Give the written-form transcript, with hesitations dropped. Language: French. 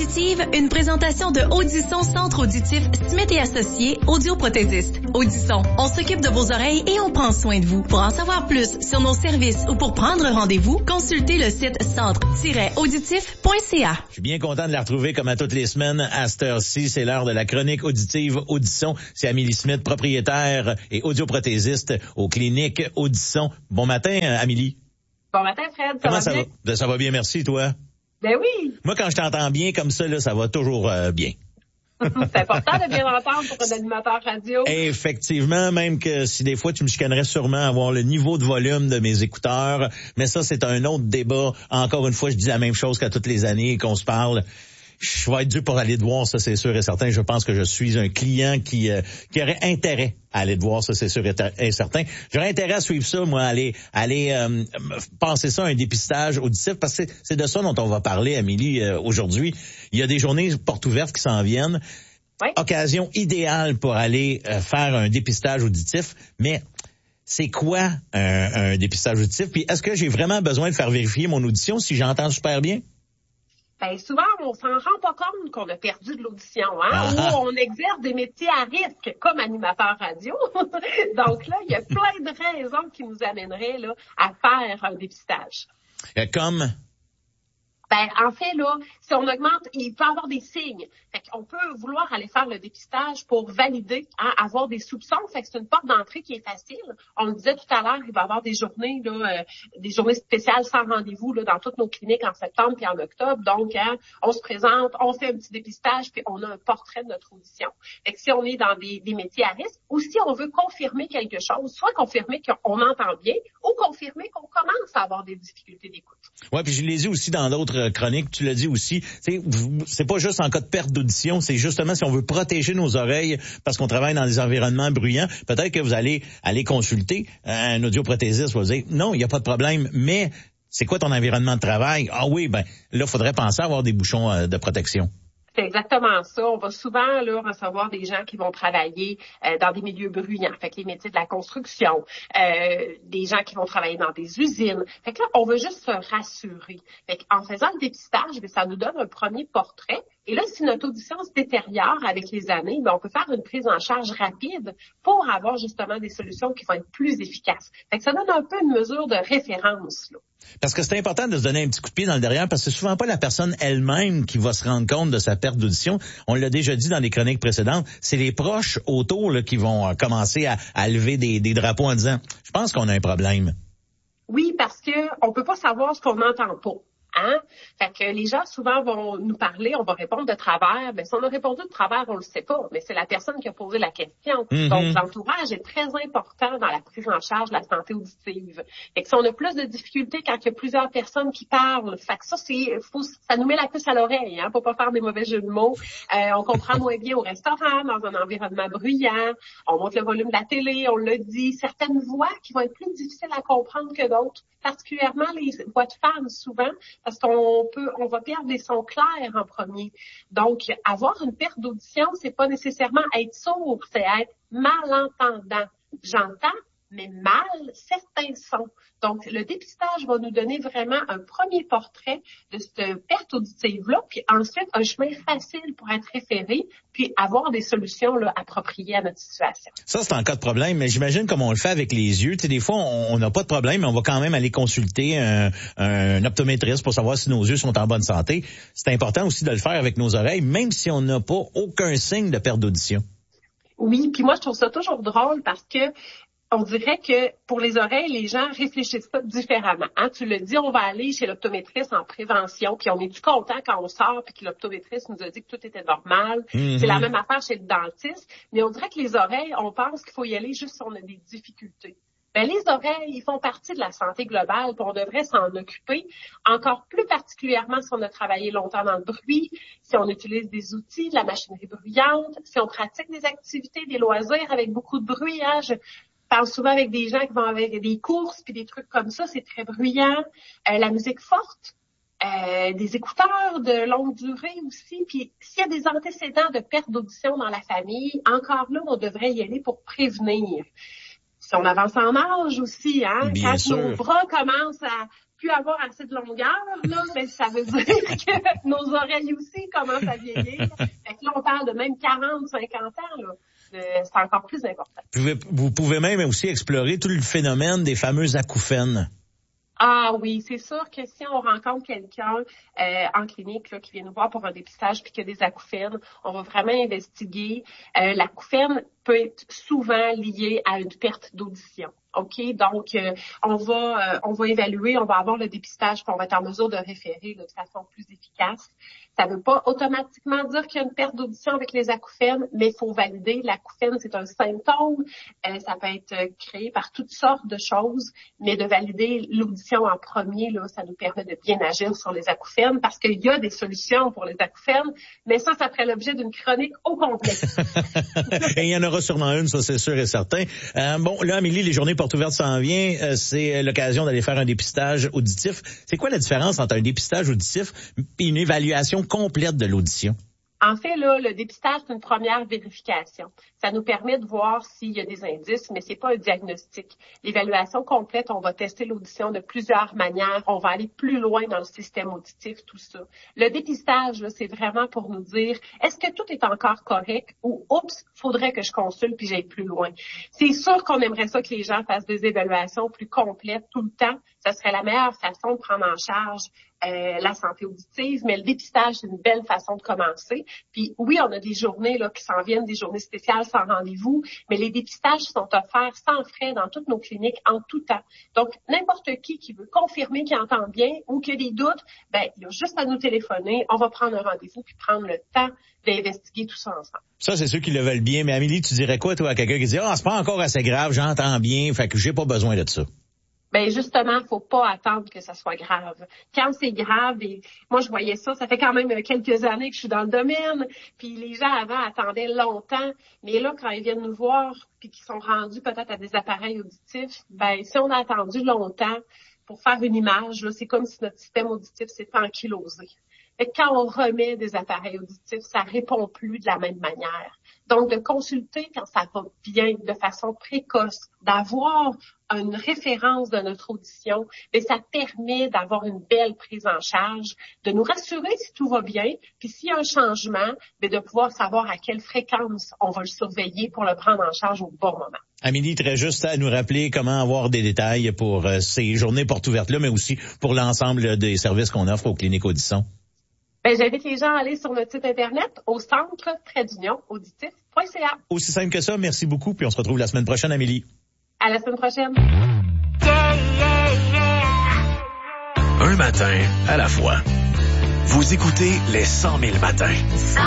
auditive, une présentation de Audisson Centre auditif Smith et Associés, audioprothésiste. Audisson, on s'occupe de vos oreilles et on prend soin de vous. Pour en savoir plus sur nos services ou pour prendre rendez-vous, consultez le site centre-auditif.ca. Je suis bien content de la retrouver comme à toutes les semaines à cette heure-ci. C'est l'heure de la chronique auditive Audisson. C'est Amélie Smith, propriétaire et audioprothésiste aux cliniques Audisson. Bon matin, Amélie. Bon matin, Fred. Comment ça va? Ça va bien, merci, toi? Ben oui. Moi, quand je t'entends bien comme ça, là, ça va toujours bien. C'est important de bien entendre pour un animateur radio. Effectivement, même que si des fois tu me chicanerais sûrement à avoir le niveau de volume de mes écouteurs, mais ça, c'est un autre débat. Encore une fois, je dis la même chose qu'à toutes les années qu'on se parle. Je vais être dû pour aller te voir, ça c'est sûr et certain. Je pense que je suis un client qui aurait intérêt à aller te voir, ça c'est sûr et certain. J'aurais intérêt à suivre ça, moi, aller passer ça à un dépistage auditif, parce que c'est de ça dont on va parler, Amélie, aujourd'hui. Il y a des journées portes ouvertes qui s'en viennent. Oui. Occasion idéale pour aller faire un dépistage auditif, mais c'est quoi un dépistage auditif? Puis est-ce que j'ai vraiment besoin de faire vérifier mon audition si j'entends super bien? Ben souvent, on s'en rend pas compte qu'on a perdu de l'audition, hein, ou on exerce des métiers à risque, comme animateur radio. Donc là, il y a plein de raisons qui nous amèneraient là à faire un dépistage. Comme? Ben, en fait, là, si on augmente, il peut y avoir des signes. Fait qu'on peut vouloir aller faire le dépistage pour valider, hein, avoir des soupçons. Fait que c'est une porte d'entrée qui est facile. On le disait tout à l'heure, il va y avoir des journées, là, des journées spéciales sans rendez-vous, là, dans toutes nos cliniques en septembre puis en octobre. Donc, hein, on se présente, on fait un petit dépistage puis on a un portrait de notre audition. Fait que si on est dans des métiers à risque, ou si on veut confirmer quelque chose, soit confirmer qu'on entend bien ou confirmer qu'on commence à avoir des difficultés d'écoute. Ouais, puis je l'ai dit aussi dans d'autres chroniques, tu l'as dit aussi, c'est pas juste en cas de perte d'audition, c'est justement si on veut protéger nos oreilles parce qu'on travaille dans des environnements bruyants, peut-être que vous allez aller consulter un audioprothésiste, vous dire non, il n'y a pas de problème, mais c'est quoi ton environnement de travail? Ah oui, ben là, il faudrait penser à avoir des bouchons de protection. C'est exactement ça. On va souvent là recevoir des gens qui vont travailler dans des milieux bruyants, fait que les métiers de la construction, des gens qui vont travailler dans des usines. Fait que là, on veut juste se rassurer. Fait qu'en faisant le dépistage, ça nous donne un premier portrait. Et là, si notre audition se détériore avec les années, on peut faire une prise en charge rapide pour avoir justement des solutions qui vont être plus efficaces. Fait que ça donne un peu une mesure de référence, là. Parce que c'est important de se donner un petit coup de pied dans le derrière, parce que c'est souvent pas la personne elle-même qui va se rendre compte de sa perte d'audition. On l'a déjà dit dans les chroniques précédentes, c'est les proches autour là, qui vont commencer à lever des drapeaux en disant « Je pense qu'on a un problème ». Oui, parce que on peut pas savoir ce qu'on n'entend pas. Hein? Fait que les gens souvent vont nous parler, on va répondre de travers. Ben, si on a répondu de travers, on le sait pas, mais c'est la personne qui a posé la question. Mm-hmm. Donc, l'entourage est très important dans la prise en charge de la santé auditive. Fait que si on a plus de difficultés quand il y a plusieurs personnes qui parlent, fait que ça, ça nous met la puce à l'oreille, hein, pour pas faire des mauvais jeux de mots. On comprend moins bien au restaurant, dans un environnement bruyant. On monte le volume de la télé, on le dit. Certaines voix qui vont être plus difficiles à comprendre que d'autres, particulièrement les voix de femmes souvent, parce qu'on va perdre des sons clairs en premier. Donc, avoir une perte d'audition, c'est pas nécessairement être sourd, c'est être malentendant. J'entends, mais mal certains sons. Donc, le dépistage va nous donner vraiment un premier portrait de cette perte auditive-là, puis ensuite un chemin facile pour être référé, puis avoir des solutions là, appropriées à notre situation. Ça, c'est en cas de problème, mais j'imagine comme on le fait avec les yeux. Tu sais, des fois, on n'a pas de problème, mais on va quand même aller consulter un optométriste pour savoir si nos yeux sont en bonne santé. C'est important aussi de le faire avec nos oreilles, même si on n'a pas aucun signe de perte d'audition. Oui, puis moi, je trouve ça toujours drôle parce que on dirait que pour les oreilles, les gens réfléchissent pas différemment. Hein? Tu le dis, on va aller chez l'optométriste en prévention, puis on est tout content quand on sort puis que l'optométriste nous a dit que tout était normal. Mm-hmm. C'est la même affaire chez le dentiste. Mais on dirait que les oreilles, on pense qu'il faut y aller juste si on a des difficultés. Ben, les oreilles, ils font partie de la santé globale, puis on devrait s'en occuper, encore plus particulièrement si on a travaillé longtemps dans le bruit, si on utilise des outils, de la machinerie bruyante, si on pratique des activités, des loisirs avec beaucoup de bruit. Hein? Je parle souvent avec des gens qui vont avec des courses puis des trucs comme ça, c'est très bruyant. La musique forte, des écouteurs de longue durée aussi. Puis s'il y a des antécédents de perte d'audition dans la famille, encore là, on devrait y aller pour prévenir. Si on avance en âge aussi, hein, bien quand sûr. nos bras commencent à plus avoir assez de longueur, là, mais ça veut dire que nos oreilles aussi commencent à vieillir. Fait que là, on parle de même 40, 50 ans, là. C'est encore plus important. Vous pouvez même aussi explorer tout le phénomène des fameux acouphènes. Ah oui, c'est sûr que si on rencontre quelqu'un en clinique là, qui vient nous voir pour un dépistage puis qui a des acouphènes, on va vraiment investiguer. L'acouphène peut être souvent lié à une perte d'audition. OK? Donc, on va évaluer, on va avoir le dépistage, puis on va être en mesure de référer là, de façon plus efficace. Ça ne veut pas automatiquement dire qu'il y a une perte d'audition avec les acouphènes, mais il faut valider. L'acouphène, c'est un symptôme. Ça peut être créé par toutes sortes de choses, mais de valider l'audition en premier, là, ça nous permet de bien agir sur les acouphènes parce qu'il y a des solutions pour les acouphènes, mais ça ferait l'objet d'une chronique au complet. Et il y en aura sûrement une, ça c'est sûr et certain. Bon, là, Amélie, les journées portes ouvertes s'en vient. C'est l'occasion d'aller faire un dépistage auditif. C'est quoi la différence entre un dépistage auditif et une évaluation complète de l'audition? En fait, là, le dépistage, c'est une première vérification. Ça nous permet de voir s'il y a des indices, mais c'est pas un diagnostic. L'évaluation complète, on va tester l'audition de plusieurs manières. On va aller plus loin dans le système auditif, tout ça. Le dépistage, là, c'est vraiment pour nous dire, est-ce que tout est encore correct ou, oups, faudrait que je consulte puis j'aille plus loin. C'est sûr qu'on aimerait ça que les gens fassent des évaluations plus complètes tout le temps. Ça serait la meilleure façon de prendre en charge la santé auditive, mais le dépistage, c'est une belle façon de commencer. Puis oui, on a des journées là qui s'en viennent, des journées spéciales sans rendez-vous, mais les dépistages sont offerts sans frais dans toutes nos cliniques en tout temps. Donc, n'importe qui veut confirmer qu'il entend bien ou qu'il y a des doutes, ben il y a juste à nous téléphoner, on va prendre un rendez-vous puis prendre le temps d'investiguer tout ça ensemble. Ça, c'est ceux qui le veulent bien. Mais Amélie, tu dirais quoi, toi, à quelqu'un qui dit « Ah, c'est pas encore assez grave, j'entends bien, fait que j'ai pas besoin de ça ». Ben justement, faut pas attendre que ça soit grave. Quand c'est grave, moi je voyais ça fait quand même quelques années que je suis dans le domaine, puis les gens avant attendaient longtemps, mais là quand ils viennent nous voir puis qu'ils sont rendus peut-être à des appareils auditifs, ben si on a attendu longtemps pour faire une image, là, c'est comme si notre système auditif s'était ankylosé. Fait que quand on remet des appareils auditifs, ça répond plus de la même manière. Donc, de consulter quand ça va bien, de façon précoce, d'avoir une référence de notre audition, mais ça permet d'avoir une belle prise en charge, de nous rassurer si tout va bien, puis s'il y a un changement, mais de pouvoir savoir à quelle fréquence on va le surveiller pour le prendre en charge au bon moment. Amélie, très juste à nous rappeler comment avoir des détails pour ces journées portes ouvertes-là, mais aussi pour l'ensemble des services qu'on offre aux cliniques Audisson. Ben, j'invite les gens à aller sur notre site Internet au centre-auditif.ca. Aussi simple que ça, merci beaucoup, puis on se retrouve la semaine prochaine, Amélie. À la semaine prochaine. Un matin à la fois. Vous écoutez les 100 000 matins.